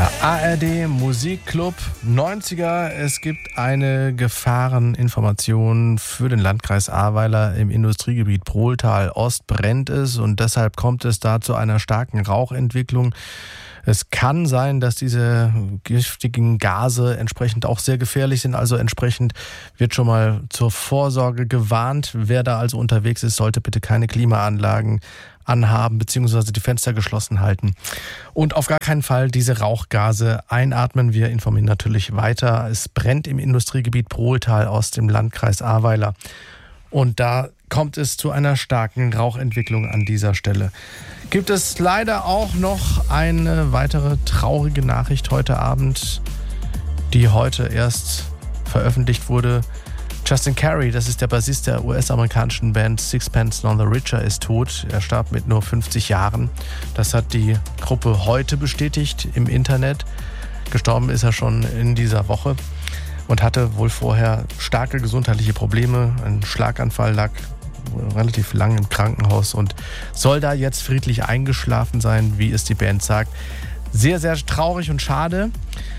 Der ARD Musikclub 90er. Es gibt eine Gefahreninformation für den Landkreis Ahrweiler. Im Industriegebiet Prohltal Ost brennt es und deshalb kommt es da zu einer starken Rauchentwicklung. Es kann sein, dass diese giftigen Gase entsprechend auch sehr gefährlich sind. Also entsprechend wird schon mal zur Vorsorge gewarnt. Wer da also unterwegs ist, sollte bitte keine Klimaanlagen anhaben bzw. die Fenster geschlossen halten. Und auf gar keinen Fall diese Rauchgase einatmen. Wir informieren natürlich weiter. Es brennt im Industriegebiet Prohltal Ost im Landkreis Ahrweiler. Und da kommt es zu einer starken Rauchentwicklung an dieser Stelle. Gibt es leider auch noch eine weitere traurige Nachricht heute Abend, die heute erst veröffentlicht wurde. Justin Carey, das ist der Bassist der US-amerikanischen Band Sixpence None the Richer, ist tot. Er starb mit nur 50 Jahren. Das hat die Gruppe heute bestätigt im Internet. Gestorben ist er schon in dieser Woche und hatte wohl vorher starke gesundheitliche Probleme. Ein Schlaganfall, lag relativ lang im Krankenhaus und soll da jetzt friedlich eingeschlafen sein, wie es die Band sagt. Sehr, sehr traurig und schade.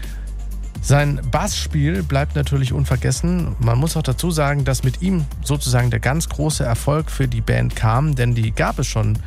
Sein Bassspiel bleibt natürlich unvergessen. Man muss auch dazu sagen, dass mit ihm sozusagen der ganz große Erfolg für die Band kam, denn die gab es schon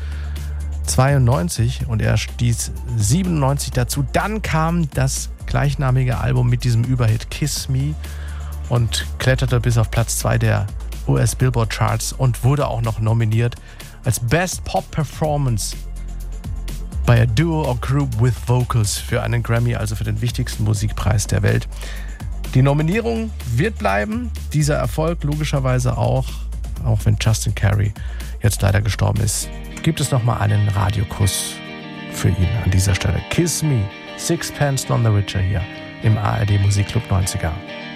92 und er stieß 97 dazu. Dann kam das gleichnamige Album mit diesem Überhit Kiss Me und kletterte bis auf Platz 2 der US Billboard Charts und wurde auch noch nominiert als Best Pop Performance bei a Duo or Group with Vocals für einen Grammy, also für den wichtigsten Musikpreis der Welt. Die Nominierung wird bleiben, dieser Erfolg logischerweise auch wenn Justin Carey jetzt leider gestorben ist. Gibt es nochmal einen Radiokuss für ihn an dieser Stelle. Kiss Me, Sixpence None the Richer hier im ARD Musikclub 90er.